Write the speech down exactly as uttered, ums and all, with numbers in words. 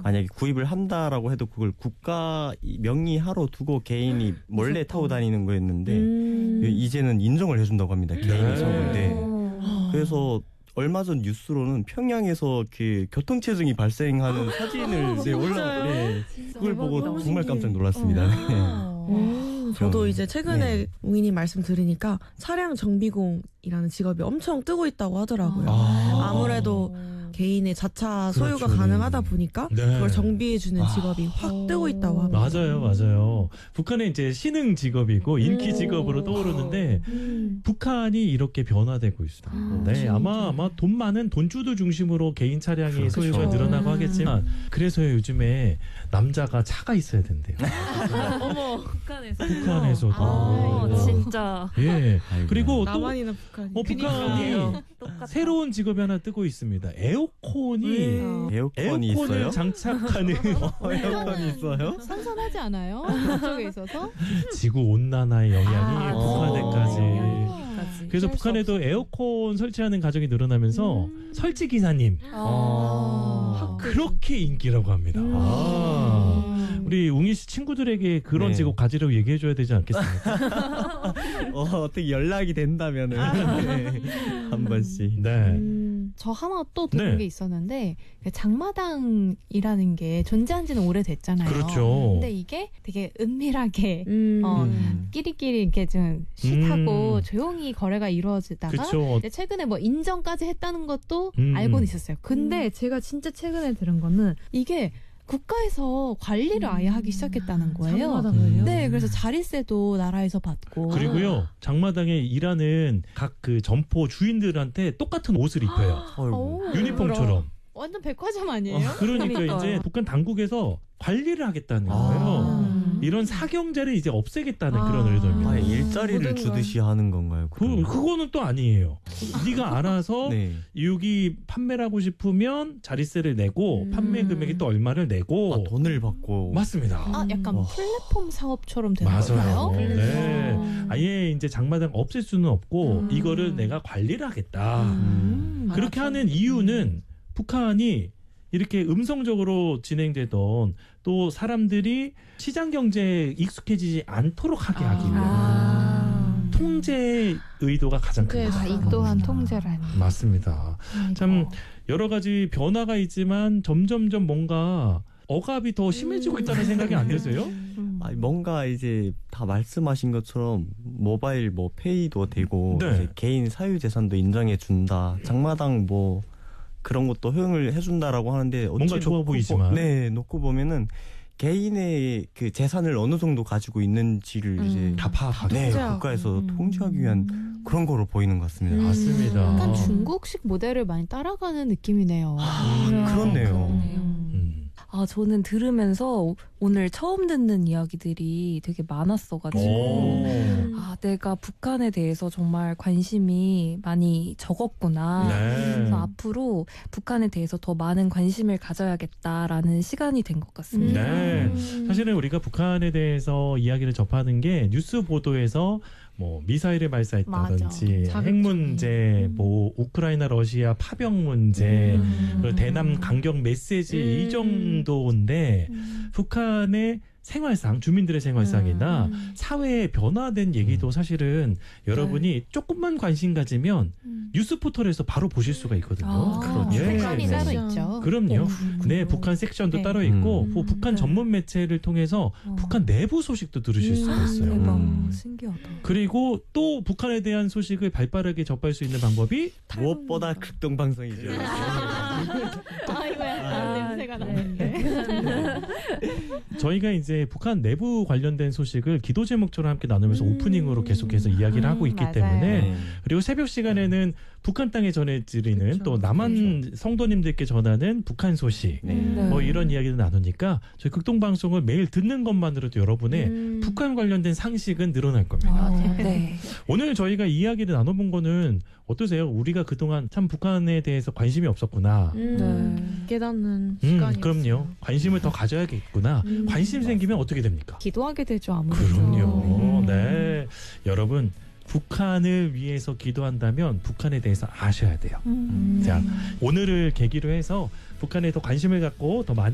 만약에 구입을 한다라고 해도 그걸 국가 명의하로 두고 개인이 몰래 타고 다니는 거였는데 음. 이제는 인정을 해준다고 합니다. 개인이 네. 산 건데. 그래서 얼마 전 뉴스로는 평양에서 그 교통체증이 발생하는 사진을 네, 올라 네, 그걸 보고 정말 깜짝 놀랐습니다. 네. 음, 저도 이제 최근에 네. 웅이님 말씀 들으니까 차량 정비공이라는 직업이 엄청 뜨고 있다고 하더라고요. 아. 아무래도 개인의 자차 소유가 그렇죠. 가능하다 보니까 네. 그걸 정비해주는 직업이 아. 확 뜨고 있다고 합니다. 맞아요, 맞아요. 북한은 이제 신흥 직업이고 인기 직업으로 떠오르는데 음. 북한이 이렇게 변화되고 있습니다. 아, 네, 진짜. 아마 아마 돈 많은 돈주도 중심으로 개인 차량이 그렇죠. 소유가 늘어나고 하겠지만 그래서 요즘에 남자가 차가 있어야 된대요. 어머, 북한에서. 북한에서도. 아, 진짜. 예. 그리고 또 나만이나 북한이. 어, 북한이 새로운 직업이 하나 뜨고 있습니다. 에어컨이 음. 에어컨이 에어컨을 있어요? 장착하는 어, 에어컨이 있어요? 선선하지 않아요? 그쪽에 있어서? 지구 온난화의 영향이 아, 북한에까지. 아, 그래서 북한에도 에어컨 설치하는 가정이 늘어나면서 음. 설치 기사님 아. 그렇게 인기라고 합니다. 음. 아. 우리 웅이 씨 친구들에게 그런 네. 직업 가지라고 얘기해줘야 되지 않겠습니까? 어, 어떻게 연락이 된다면은 네. 한 번씩. 네. 음, 저 하나 또 들은 네. 게 있었는데 장마당이라는 게 존재한지는 오래됐잖아요. 그렇죠. 근데 이게 되게 은밀하게 음. 어, 음. 끼리끼리 이렇게 좀 쉿하고 음. 조용히 거래가 이루어지다가 그렇죠. 최근에 뭐 인정까지 했다는 것도 음. 알고는 있었어요. 근데 제가 진짜 최근에 들은 거는 이게 국가에서 관리를 아예 하기 시작했다는 거예요. 장마당을요? 네, 그래서 자릿세도 나라에서 받고. 그리고요 장마당에 일하는 각 그 점포 주인들한테 똑같은 옷을 입혀요. 오, 유니폼처럼. 완전 백화점 아니에요? 그러니까 그러니까요. 이제 북한 당국에서 관리를 하겠다는 아. 거예요. 이런 사경제를 이제 없애겠다는 아. 그런 의도입니다. 아, 일자리를 모든 주듯이 하는 건가요? 그, 그러면? 그거는 또 아니에요. 네가 알아서 네. 여기 판매를 하고 싶으면 자릿세를 내고 음. 판매 금액이 또 얼마를 내고 아, 돈을 받고. 맞습니다. 아, 약간 와. 플랫폼 사업처럼 되는 맞아요. 건가요? 네. 아예 이제 장마당 없앨 수는 없고 음. 이거를 내가 관리를 하겠다. 음. 그렇게 하는 이유는 북한이 이렇게 음성적으로 진행되던 또 사람들이 시장 경제에 익숙해지지 않도록 하게 하기 위한 아. 통제 의도가 가장 네, 큽니다. 아, 이 또한 통제라니. 맞습니다. 참 여러 가지 변화가 있지만 점점점 뭔가 억압이 더 심해지고 있다는 생각이 안 드세요? 음. 아, 뭔가 이제 다 말씀하신 것처럼 모바일 뭐 페이도 되고 네. 이제 개인 사유 재산도 인정해 준다. 장마당 뭐 그런 것도 허용을 해준다라고 하는데 뭔가 좋아 놓고 보이지만. 보, 네, 놓고 보면은 개인의 그 재산을 어느 정도 가지고 있는지를 음. 이제 다 파악하게. 네, 통제하고. 국가에서 음. 통제하기 위한 그런 거로 보이는 것 같습니다. 음. 맞습니다. 약간 중국식 모델을 많이 따라가는 느낌이네요. 아, 음. 그렇네요. 음. 음. 아, 저는 들으면서 오늘 처음 듣는 이야기들이 되게 많았어가지고 오. 아, 내가 북한에 대해서 정말 관심이 많이 적었구나. 네. 그래서 앞으로 북한에 대해서 더 많은 관심을 가져야겠다라는 시간이 된 것 같습니다. 네. 음. 사실은 우리가 북한에 대해서 이야기를 접하는 게 뉴스 보도에서 뭐 미사일을 발사했다든지 맞아. 핵 문제, 뭐 우크라이나 러시아 파병 문제, 음. 그리고 대남 강경 메시지 음. 이 정도인데 음. 북한의 생활상, 주민들의 생활상이나 음. 사회에 변화된 얘기도 사실은 여러분이 조금만 관심 가지면 음. 뉴스 포털에서 바로 보실 수가 있거든요. 아, 그렇죠. 예. 섹션이 따로 섹션. 있죠. 그럼요. 어, 네, 북한 섹션도 네. 따로 있고 음. 뭐 북한 네. 전문 매체를 통해서 어. 북한 내부 소식도 들으실 수가 음, 있어요. 대박. 음. 신기하다. 그리고 또 북한에 대한 소식을 발빠르게 접할 수 있는 방법이 무엇보다 극동 방송이죠. 아이고야, 아, 냄새가 네. 나는데. 저희가 이제 북한 내부 관련된 소식을 기도 제목처럼 함께 나누면서 음. 오프닝으로 계속해서 이야기를 음, 하고 있기 맞아요. 때문에 네. 그리고 새벽 시간에는 북한 땅에 전해드리는 그렇죠. 또 남한 성도님들께 전하는 북한 소식 네. 네. 뭐 이런 이야기를 나누니까 저희 극동 방송을 매일 듣는 것만으로도 여러분의 음. 북한 관련된 상식은 늘어날 겁니다. 아, 네. 오늘 저희가 이야기를 나눠본 거는 어떠세요? 우리가 그동안 참 북한에 대해서 관심이 없었구나. 음. 네. 깨닫는 음, 시간이었어요. 그럼요. 관심을 더 가져야겠구나. 음. 관심 생기면 어떻게 됩니까? 기도하게 되죠, 아무래도. 그럼요. 음. 네. 여러분, 북한을 위해서 기도한다면 북한에 대해서 아셔야 돼요. 음. 자, 오늘을 계기로 해서 북한에 더 관심을 갖고 더 많이